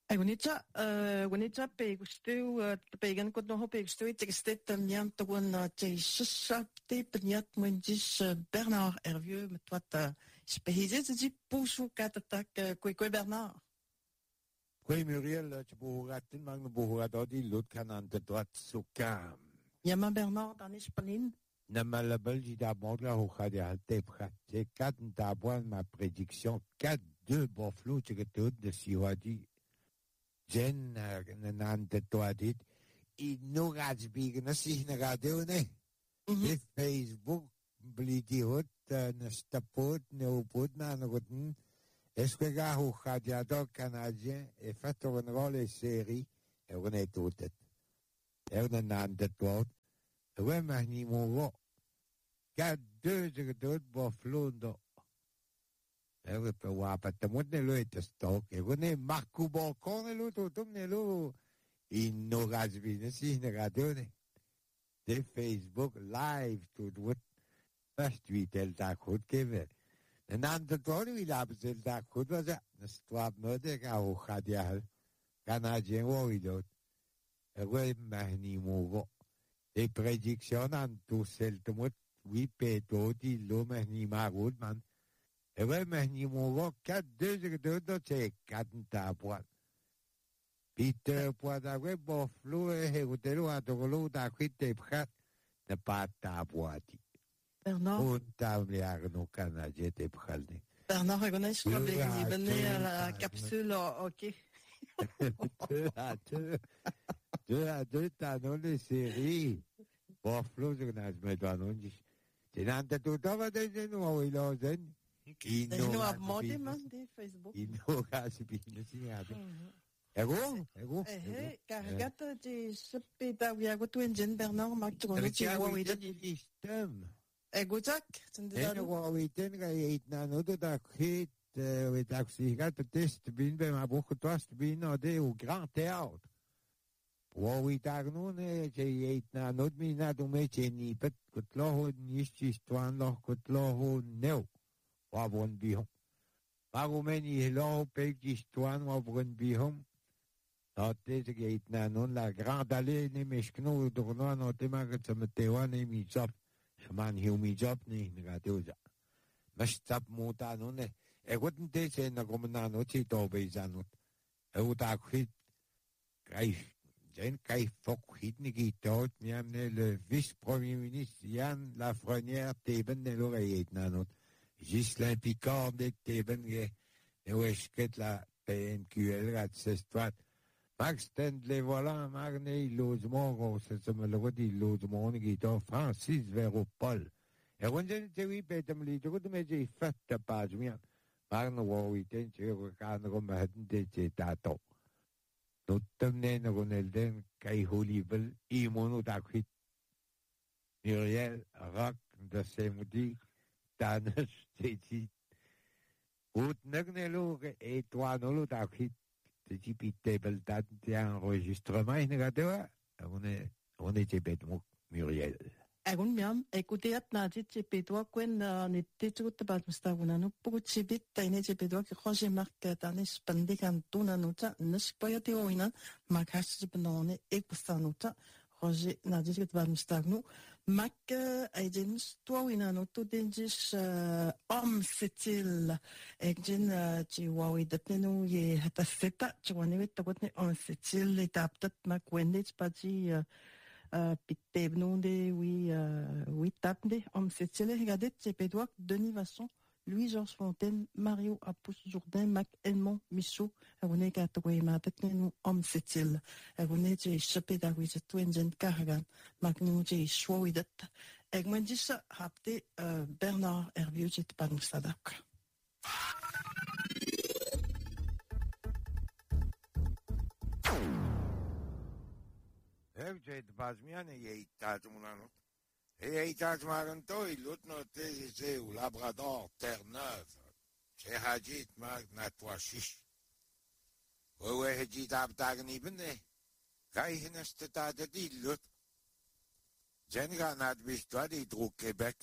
Gunita pegustu pegan kot no pegustu textet miam togon te peniat mundis Bernard Hervieux met wat spehizet di pousu katatak kwe Bernard. Kwe Muriel tu bohuratin mang bohuradodi lut kanan de droit sukam. Yama Bernard dan Espanin. Namalabel di da mondla hochade halte prate kat da boan ma prédiction 4-2 boflou tchegetot de siwadi. Jen nan de toadit I no radsbigen sig na radio ne. Det Facebook blidi hot na stapot ne opot na roten. Esquega ho radiador canadien e fatto una rolle serie e un è tutto. E un nan de toad. E we magni mo ga deux de boflondo. E per wapa tamut ne lo et stok e un è Marco Boccone lo tutum ne lo in no razvine si ne radio ne. De Facebook live tot wat fast wie del da goed gewe. En dan de toren wie laben del da goed was ja, na stwab mode ga ho khadial. Canadien wo idot. E we mahni mo de prediction an tu sel tumut wi peto di lo mahni magud man. E we mahni mo 4-2 de te kadta poat. Peter poada we boflo e hotelo a togolo da kwite prat na pata poati. Bernard. Un table no canadien te pralne. Bernard reconnaît que il venait à la capsule OK. Deux t'as non les séries. Boflo je n'ai jamais donné. C'est dans tout temps de nous il a zen. Il nous a demandé même des Facebook. Il nous a subi le signal. Ego. Carregata de sepeta viago tu engine Bernard Marc tu connais tu vois oui système. Ego Jack, c'est oui ten ga it na no da kit with oxygat test bin be ma beaucoup toast bin no de au grand théâtre. Oui tagno ne je it na no mi na do me ni pet kutlo ni stwan lo kutlo no. Wa bon bihom. Magumeni lo pe stwan wa bon bihom. Notte che non la grande allée ne meskno dorno notte ma che mettewa ne mi job man hiu mi job ne radio ja mastap muta non e guten te se na komna no ci to be zanut e uta khit kai fok hit ne gi tot mi am ne le vice premier ministre Yann Lafrenière teben ne lo reit na not Ghislain Picard de teben ge e wesket la PNQL rat se strat Max tend les volants, Marne, logement, c'est me le redit, logement, qui est Francis Véropol. Et quand je te dis, Peter, me dit, tu me dis, fait ta page, mien. Marne, oui, tu regardes comme un de tato. Nous t'emmenons, nous n'elden, kai holivel, imono d'acquit. Muriel, rock, de Semoudi, Tanes, t'es Out negnelo, et toi, non, d'acquit. C'est pitable d'enregistrement in radio on était bête Muriel Agun miam écoutez atna dit pedwa quen nette tout pas mustavuna no puchibit taine pedwa que Roger Marc tanes pande cantuna nota nespoyate oina makas benone ekusanuta Roger na dit que pas mustavnu mac aidens toi wina no to dengis setil egin ci wawi datenu ye hata seta ci wani wet tabotne setil etaptat mac wendet pati Pitebnonde, oui, tapne, setil, regardez, c'est pédoc, Denis Vasson, Louis-Georges Fontaine, Mario Apous Jourdain, Mac Edmond Michaud, agone katwe ma tetne setil, agone je chapé oui, c'est tout engine cargan, Mac nous je choidet, egmendis hapte Bernard Hervieux, c'est pas nous sadak. Evcet bazmiane ye tatmunano. Et tatmaranto il lutno te au Labrador Terre-Neuve. Chez Hadjit mag natwashish. Owe Hadjit abtagni bene. Kai hineste tade di lut. Jenga nat bistwa di druk Québec.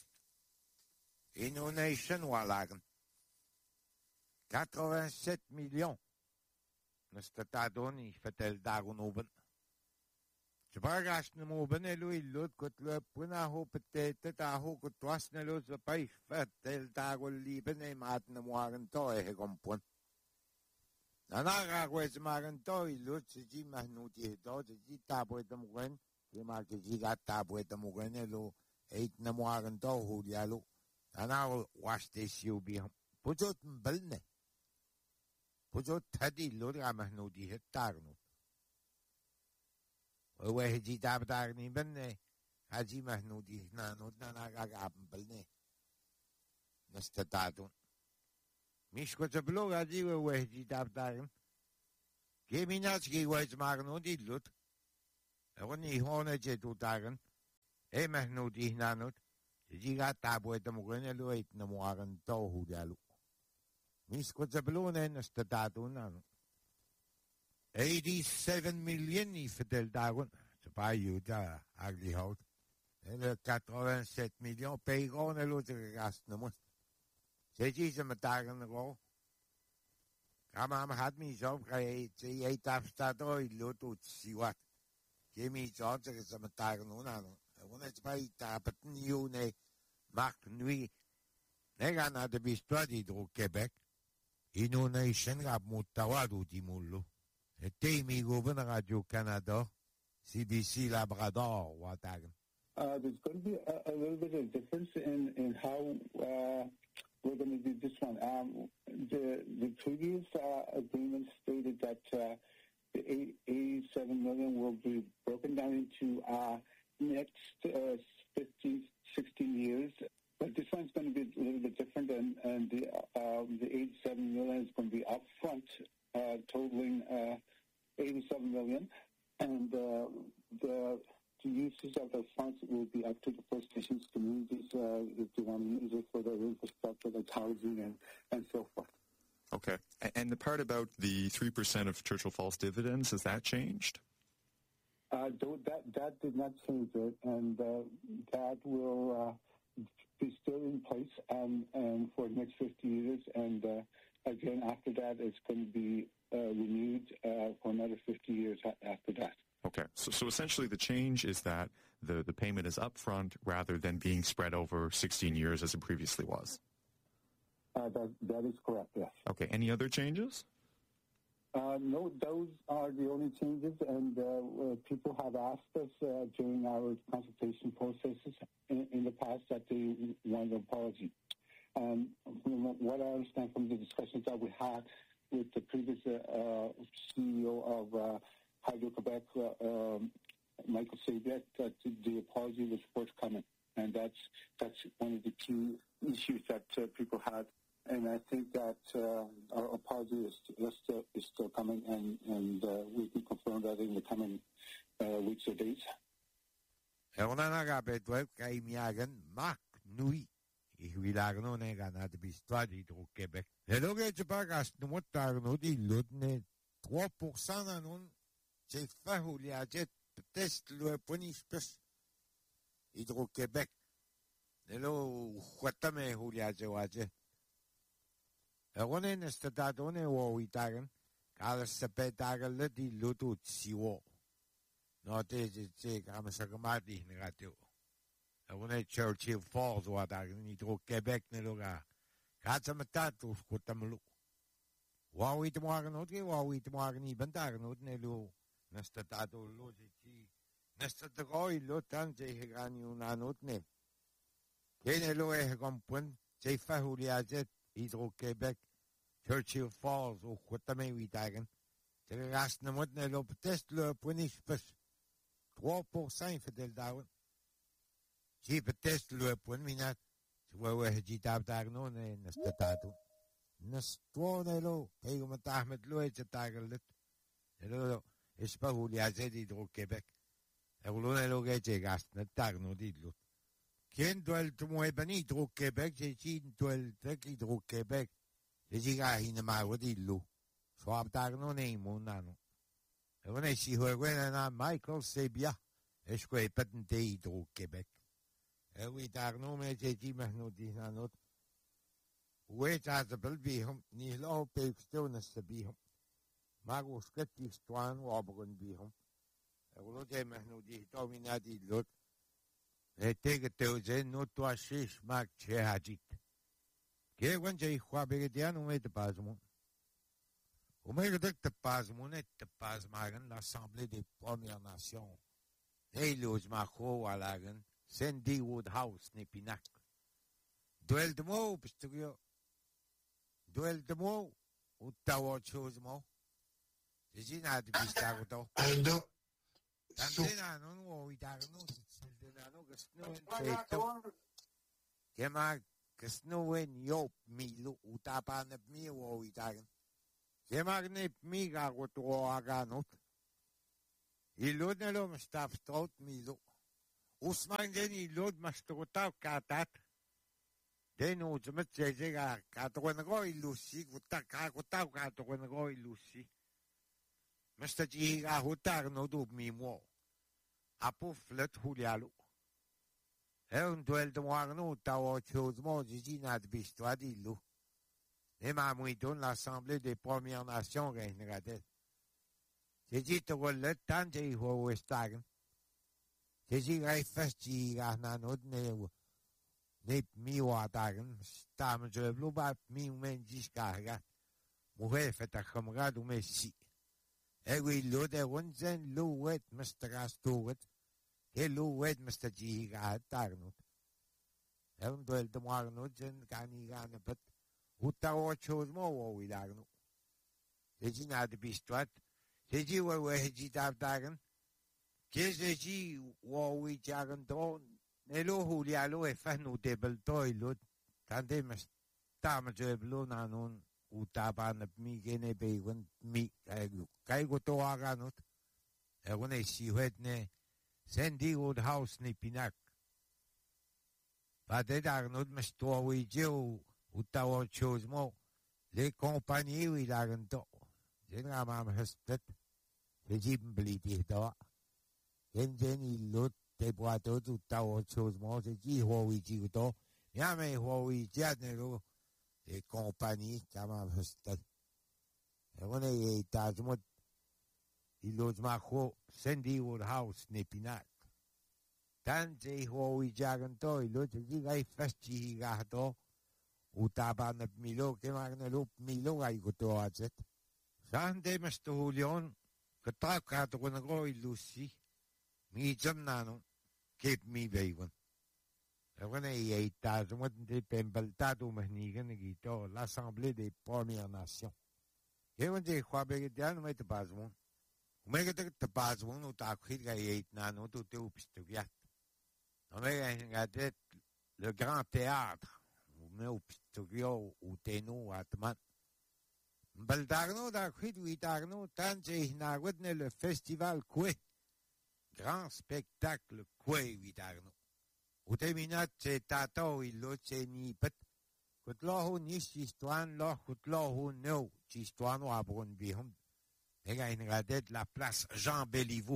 Innovation walagen. 87 millions. Nastatadoni fatel dagun oben. Jabagash namo benelu illut kutlu puna ho petete ta ho kutwas nelu zapai fatel dagun liben e mat namuagan to e gompun. Nanaga kwes magan to illut si mahnuti to si tapo etamuguen ki marki tapo etamuguen elu eit namuagan to hulialu. Nana washte siubi pujot belne. Pujot tadi illut mahnuti hetarnu. وهجي تابتاغني بني هاجي مهنودي نانودنا ناقا بلني نستطاعتون مش كنت بلوغ هاجي وهجي تابتاغن كي ميناس كي ويز ماغنودي اللوت اغني هون جيتو تاغن اي مهنودي نانود جي غا تابو اتمغن لو ايتنا مواغن توهو دالو مش كنت بلوغ نستطاعتون نانود 87 million i fordelt dagen. Så bare jo, der er lige hårdt. Eller 87 million pægården er lov til resten af mig. Så det er som at dagen går. Kammer ham hat mig så omkring til jeg tapstader i lotto siwat. Det mig så til som at dagen under. Hun er bare i tapen jo ne magt nui. Negan at det bestod i druk Quebec. Innovation rap mod tawadu di mullo. Temi Goben Radio Canada, CBC Labrador, Watagan. There's going to be a little bit of difference in how we're going to do this one. The previous agreement stated that the 87 million will be broken down into next 15, 16 years. But this one's going to be a little bit different, and the 87 million is going to be upfront, totaling 87 million, and the uses of the funds will be up to the First Nations communities if they want to use it for their infrastructure, like housing and so forth. Okay. And the part about the 3% of Churchill Falls dividends, has that changed? That did not change it, and that will be still in place and for the next 50 years, and again, after that, it's going to be renewed for another 50 years after that. Okay. So essentially the change is that the payment is upfront rather than being spread over 16 years as it previously was. That is correct, yes. Okay. Any other changes? No, those are the only changes, and people have asked us during our consultation processes in the past that they want an apology. And what I understand from the discussions that we had with the previous CEO of Hydro-Quebec, Michael Sabiak, that the apology was forthcoming. And that's one of the key issues that people had. And I think that our apology is still coming, and we can confirm that in the coming weeks or days. Ich will sagen, no, ne, gan hat bis toi di druk Quebec. Le loge je pas gas no motar no di lutne 3% anon je fa hulia jet test lo ponis pes hydro Quebec. Le lo khwatame hulia je waje. One nestadone wo itagen kala sepetagen le di lutu siwo. No te je kamasagamati negativo. When Churchill Falls, what I need to Quebec, Neloga. Katsamatatus, Kutamlu. Wawit Morganoti, Wawit Morgan, even Darnot, Nelu, Nestatato, Losici, Nestatagoi, Lotante, Heganu, Nanot, Neb. Kenelo, Egompun, Jefa Huliazet, Hydro Quebec, Churchill Falls, or Kutame Witagan. The Rasnamot Nelo, Test Le Punish Pus, 3% for Del Darwin. Si petest lo pun minat, suwa hejitap tagno ne nastatato. Nasto nelo, pego matahmet lo etagalet. Nelo espa huliaze di dro Quebec. Egulo nelo geche gast na tagno di lut. Quien duel tumo ebani dro Quebec, je chin duel teki dro Quebec. Je jiga hinama di lu. Swab tagno ne monano. Egone si huegwena na Michael Sebia. Esque patente dro Quebec. We daar no mee die magnoti nanot. Weet dat de belbihom niet lopen stilnes te bihom. Maruskat istuan wabrun bihum. Euro de mahnu di domina di lot. Etege teuze no to ashish mak chehajit. Ke wanje khwabegedian umet bazmon. Umet de bazmon et bazmagan l'Assemblée des Premières Nations. Eilos macho alagan Sandy Woodhouse ne pinak. Duel de mo pistugio. Duel de mo utawo chozmo. Jina de bistago. Ando. Tantena non wo idarno tseldena gesno en Kema gesno en yop milu utapan mi wo idarn. Kema ne mi ga goto aganot. Ilodnelo mstaf stout milu. Usman den ilod mastota katat. Den uzmet zega katwengo ilusi gutaka katwengo ilusi. Mr. G. Hutar no do mi mo. Apo flet Julialo. Un duel de Moarno, Tawa Chosmo, Gina de Bistoadillo. Et ma mouidon l'Assemblée des Premières Nations Reinadet. C'est dit au relais tant de Westagen. C'est dit Reifesti Garnanod ne miwadagen. Stam je bluba mi men discarga. Moué fait à camarade ou messi. Ewi lo de wonzen lo wet Mr. Astowet. Ke lo wet Mr. Jiga Tarnut. Ewan duel de Moarnut zen gani gane pet. Uta o chosmo o wilagnu. Seji na de bistoat. Seji we heji dagen. Ke seji wo wi jagen don. Nelo Julialo e fanu de beltoilut. Tande mes tamjeblo nanon. Utaban mi gene bewen mi kaigo to aganut. Egone si ne Sandy Woodhouse ni pinak. Pade dagnut mesto wi jo utawo chosmo le compagnie wi daganto. Jenga mam hestet. Jib bliti do. Gen ilot te boato utawo chosmo se ji ho wi ji to. Yame ho wi jadnego. Et compagnie, kama hustat. Et on est tajmot, il ose macho, Sandy Woodhouse, nepinak. Tante ho i jaganto, il ose digai festi gato, utaban milo, que magnelup milo ai goto azet. Sande mesto Julion, que trakato con go ilusi, mi jamnano, keep me beven. On est tajmot de pembeltado mahnigan gito, l'Assemblée des Premières Nations. Et on dit khwabegedian met bazmon. Omega de bazmon ou takhid ga nano to te upistogiat. Omega ngadet le grand théâtre. Me upistogio ou teno atman. Beldarno da khid witarno tanje hinagwedne le festival Kwe. Grand spectacle Kwe witarno. Uteminat se tato illo se ni pet. Kutlohu nis chistuan lo kutlohu no chistuan wabron bihum. Ega ingadet la place Jean Béliveau.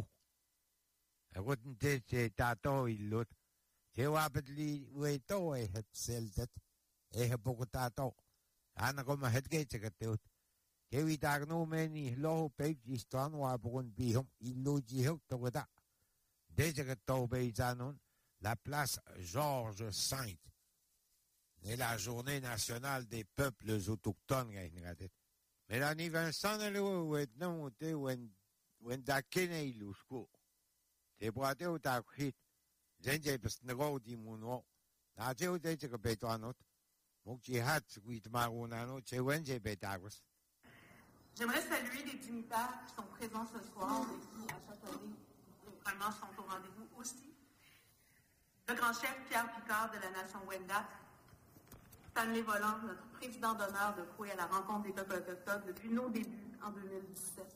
Rutente se tato illot. Se wabet li weto e het seltet. E he bogotato. Ana goma het geitsegateut. Ke witarno meni lohu peik chistuan wabron bihum. Illo jihuk togada. Desegato beizanon. La place Georges V. Et la journée nationale des peuples autochtones. Mais l'année Vincent, non, when da kene ilusko. Te boate ou ta khit. Zenje besnego di muno. Na je ou te que betanot. Mokji hat wit marunano, che wenje betagos. J'aimerais saluer les dignitaires qui sont présents ce soir ici à Châteauguay. Et vraiment sont au rendez-vous aussi. Le grand chef Pierre Picard de la nation Wendat, Stanley Volant, notre président d'honneur de Kwe à la rencontre des peuples autochtones depuis nos débuts en 2017.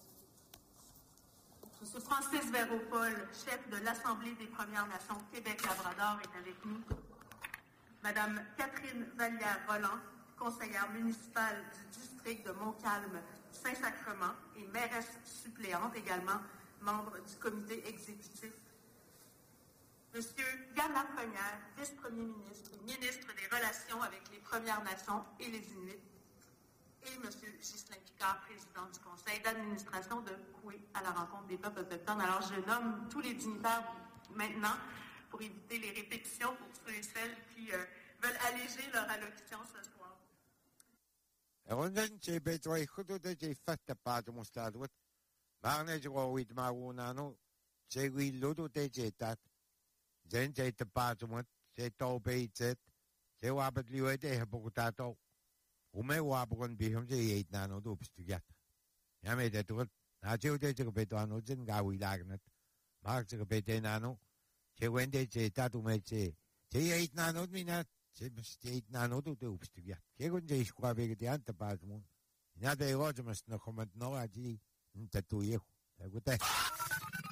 M. Francis Véropol, chef de l'Assemblée des Premières Nations Québec-Labrador, est avec nous. Mme Catherine Vallière-Roland, conseillère municipale du district de Montcalm-Saint-Sacrement et mairesse suppléante également, membre du comité exécutif. Monsieur Yann Lafrenière, vice-premier ministre et ministre des Relations avec les Premières Nations et les Inuits. et M. Ghislain Picard, président du conseil d'administration de Coué à la rencontre des peuples autochtones. Alors, je nomme tous les dignitaires maintenant pour éviter les répétitions pour ceux et celles qui veulent alléger leur allocution ce soir. Umewabukan biham je yeit nano do pstugat. Yame de tot na je de je betuano jen gawi lagnat. Mak je bete nano. Je wende je tatu me je. Je yeit nano mina je yeit nano do pstugat. Je gun je skwa be de anta pasmun. Na de roje mas no comment no aji tatu yehu. Gute.